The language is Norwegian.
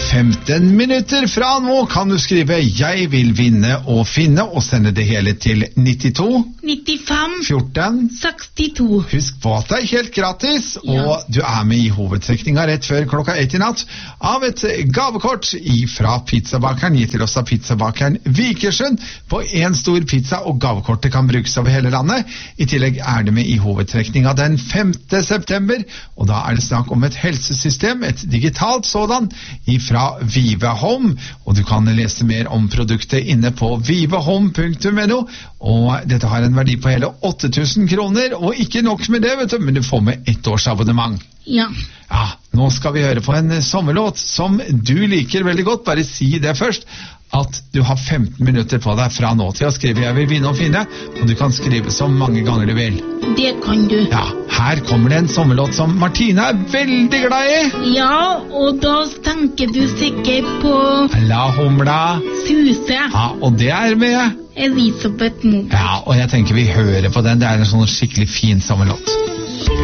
15 minutter fra nå kan du skrive «Jeg vil vinne og finne» og sende det hele til 92 95 14. 62. Husk på at det er helt gratis, og du er med i hovedtrekninga rett før klokka 1 i natt av et gavekort fra pizzabakeren, gitt til oss av pizzabakeren Vikersund, på en stor pizza, og gavekortet kan brukes over hele landet. I tillegg er det med i hovedtrekninga den 5. september, og da er det snakk om et helsesystem, et digitalt sådan, fra Vive Home, og du kan lese mer om produktet inne på vivehome.no, og dette har en verdi på hele 8.000 kroner, og ikke nok med det, vet du, men du får med 1 års abonnement. Ja. Ja, nå skal vi høre på en sommerlåt som du liker veldig godt, bare si det først, at du har 15 minutter på deg fra nå til å skrive «Jeg vil vinne og finne», og du kan skrive så mange ganger du vil. Det kan du. Ja, her kommer det en sommerlåt som Martine er veldig glad i. Ja, og da tenker du sikkert på La humla Suse. Ja, og det er med Elisabeth Moberg. Ja, og jeg tenker vi hører på den. Det er en sånn skikkelig fin sommerlåt.